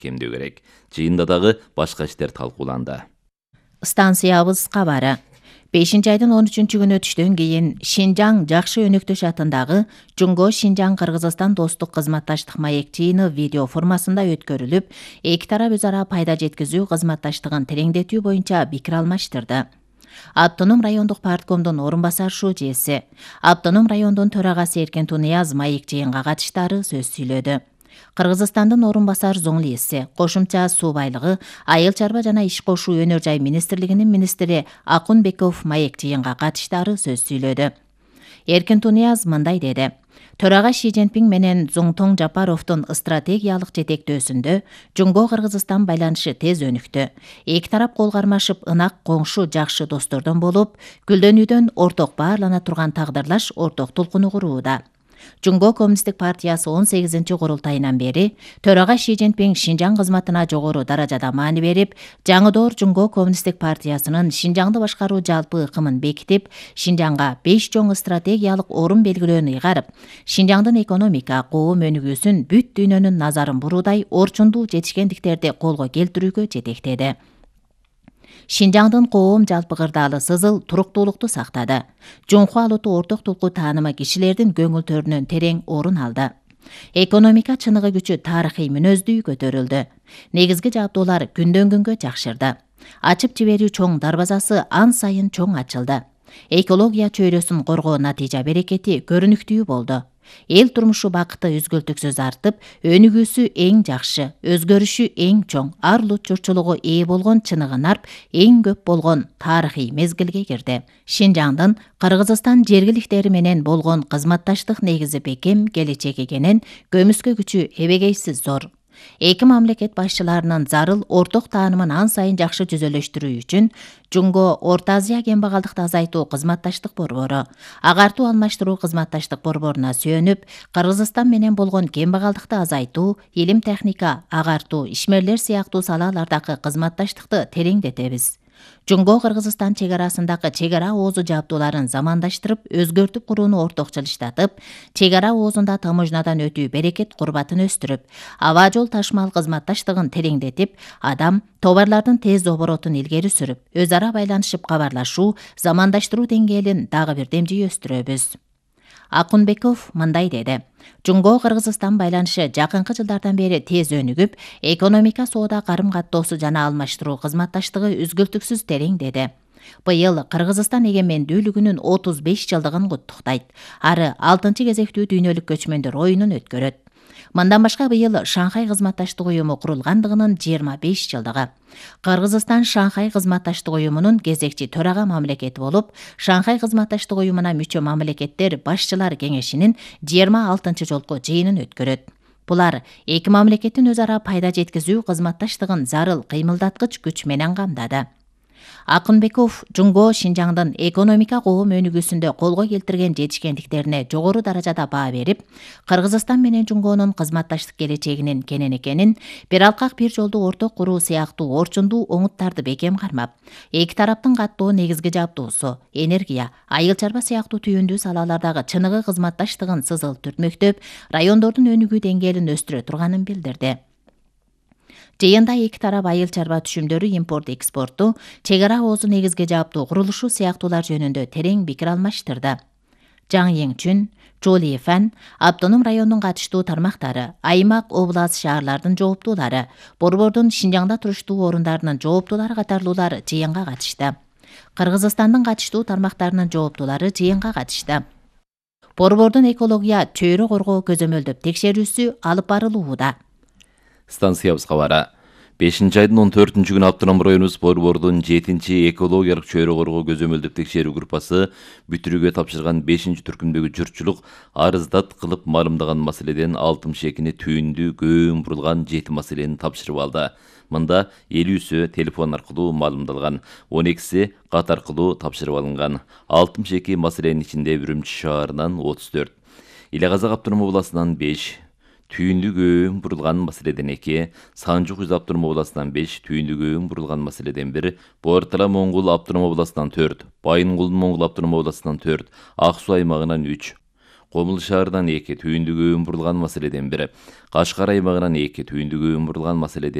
кемдөө керек. Жыйында дагы башка иштер талкууланды. Станциябыз кабары. 5-айдын 13-күнү түштөн кийин Шинжаң Жакшы Өнөктөш атындагы Жунго Шинжаң Кыргызстан достук кызматташтык маек жыйыны видео формасында өткөрүлүп, эки тарап өз ара пайда жеткизүү кызматташтыгын тереңдетүү боюнча пикир алмаштырды. Автоном райондук парткомдун орун басар шужеси, Автоном райондун төрагасы Эркен Тунияз маек жыйынга катыштары сөз сүйлөдү. Кыргызстандын орун басар зоңлиси, кошумча суу байлыгы, айыл чарба жана иш кошуу өнөр жай министрлигинин министри Акунбеков маек жыйынга катыштары сөз сүйлөдү. Эркен Тунияз мындай деди: Төрага Ши Цзиньпин менен Зуңтоң Жапаровдун стратегиялык жетектөөсүндө Жунго Кыргызстан байланышы тез өнүктү. Эки тарап кол кармашып, ынак коңшу жакшы достордон болуп, гүлдөнүүдөн орток баарлана турган тагдырлаш орток толкуну курууда. Жунго Коммунисттик партиясы 18-ci курултайынан бери төрага Ши Цзиньпин Шинжаң кызматына жогору даражада маани берип, жаңыдоор Жунго Коммунисттик партиясынын Шинжаңды башкаруу жалпы ыкымын бекитип, Шинжаңга 5 чоң стратегиялык орун белгилөөнү ыйгарып, Шинжаңдын экономика, коом өнүгүүсүн бүт дүйнөнүн назарын буруудай орчундуу жетишкендиктерди колго келтирүүгө жетектеди. Шинжаңдын коом жалпы кырдаалы сызыл туруктуулукту сактады. Жунхуа алуту орток тулку таанымы кишилердин көңүлдөрүнөн терең орун алды. Экономика чыныгы күчү тарыхый мүнөздүү көтөрүлдү. Негизги жабдуулар күндөн күнгө жакшырды. Ачып жиберүү чоң дарбазасы ан сайын чоң ачылды. Экология чөйрөсүн коргоо натыйжа берекети көрүнүктүү болду. Эл турмушу бакыты үзгүлтүксүз артып, өнүгүүсү эң жакшы, өзгөрүшү эң чоң, ар улут журтчулугу ээ болгон чыныгы нарп эң көп болгон тарыхый мезгилге кирди. Шинжаңдын Кыргызстан жергиликтери менен болгон кызматташтык негизи бекем, келечеги кенен, көмүскө күчү эбегейсиз зор. Эки мамлекет башчыларынын зарыл орток таанымын ан сайын жакшы жүзөлөштүрүү үчүн Жунго Орто Азия кембагалдыкты азайтуу кызматташтык борбору, агартуу алмаштыруу кызматташтык борборуна сүйөнүп, Кыргызстан менен болгон кембагалдыкты азайтуу, илим техника, агартуу, ишмерлер сыяктуу салалардагы кызматташтыкты тереңдетебиз. Жунго Кыргызстан чек арасындагы чек ара оозу жабдууларын замандаштырып, өзгөртүп курууну ортокчулуштатып, чек ара оозунда таможнядан өтүү берекет курбатын өстүрүп, аба жол ташмал кызматташтыгын тереңдетип, адам, товарлардын тез оборотун илгери сүрүп, өз ара байланышып кабарлашуу, замандаштыруу деңгээлин дагы бир демжий өстүрөбүз. Акунбеков мындай деди: Жунго Кыргызстан байланышы жакынкы жылдардан бери тез өнүгүп, экономика, соода, карым-каттоосу жана алмаштыруу кызматташтыгы үзгүлтүксүз тереңдеди. Быйыл Кыргызстан эгемендүүлүгүнүн 35 жылдыгын куттуктайт. Ары 6-кезектүү дүйнөлүк көчмөндөр оюнун өткөрөт. Мындан башка быйыл Шанхай кызматташтык уюму курулгандыгынын 25 жылдыгы. Кыргызстан Шанхай кызматташтык уюмунун кезекчи төрага мамлекети болуп, Шанхай кызматташтык уюмуна мүчө мамлекеттер башчылар кеңешинин 26 жолку жыйынын өткөрөт. Булар эки мамлекеттин өз ара пайда жеткизүү кызматташтыгын зарыл кыймылдаткыч күч менен камдады. Акунбеков Жунго Шинжаңдын экономика коом өнүгүүсүндө колго келтирген жетишкендиктерине жогору даражада баа берип, Кыргызстан менен Жунгонун кызматташтык келечегинин кенен экенин, бир алкак бир жолду орток куруу сыяктуу орчундуу оңуттарды бекем кармап, эки тараптын каттоо негизги жабдуусу, энергия, айыл чарба сыяктуу түйүндүү салалардагы чыныгы кызматташтыгын сызыл түртмөктөп, райондордун өнүгүү деңгээлин өстүрө турганын билдирди. Жыйында эки тарап айыл чарба түшүмдөрү импорт-экспорту, чек ара оозу негизги жабдуу курулушу сыяктуулар жөнүндө терең пикир алмаштырды. Жаң Еңчүн, Чоли Фан, Автоном районунун катыштуу тармактары, аймак, област, шаарлардын жооптуулары, борбордун Шинжаңда туруштуу орундарынын жооптуулары катарлуулар жыйынга катышты. Кыргызстандын катыштуу тармактарынын жооптуулары жыйынга катышты. Борбордун экология, чөйрө коргоо көзөмөлдөп текшерүүсү алып барылууда. Станциябыз кабары. 5-айдын 14-күнү Автоном районубуз борбордун 7-ci экологиялык чөйрө коргоо көзөмөлдөп текшерүү группасы бүтүрүүгө тапшырган 5-түркүмдөгү журтчулук арыздат кылып маалымдаган маселеден 62-ни түйүндүү көөн бурулган 7 маселени тапшырып алды. Мында 50-сү телефон аркылуу маалымдалган, 12-си кат аркылуу тапшырып алынган. 62 маселенин ичинде Үрүмчү шаарынан 34, Иле Казак автоном областынан 5, түйүндүү көөн бурулган маселеден 2, Санжу Куз автоном областынан 5, түйүндүү көөн бурулган маселеден 1, Бортала Моңгул автоном областынан 4, Байынгул Моңгул автоном областынан 4, Ак Суу аймагынан 3, Комул шаарынан эки, түйүндүк өбүн бурулган маселеден бири. Кашкар аймагынан эки, түйүндүк өбүн бурулган маселеден